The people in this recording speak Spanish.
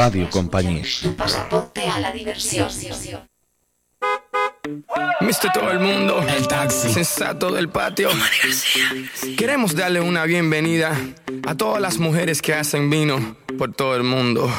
Radio Compañía. Pasaporte a la diversión. Mister Todo el Mundo, el taxi, sensato del patio. Queremos darle una bienvenida a todas las mujeres que hacen vino por todo el mundo.